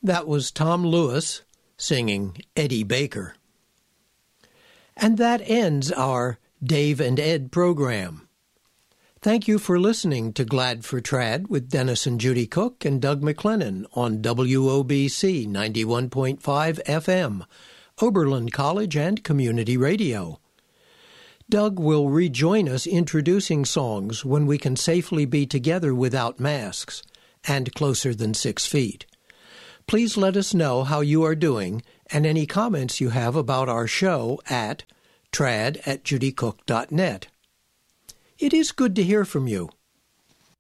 That was Tom Lewis singing Eddie Baker. And that ends our Dave and Ed program. Thank you for listening to Glad for Trad with Dennis and Judy Cook and Doug McLennan on WOBC 91.5 FM, Oberlin College and Community Radio. Doug will rejoin us introducing songs when we can safely be together without masks and closer than 6 feet. Please let us know how you are doing and any comments you have about our show at trad@judycook.net. It is good to hear from you.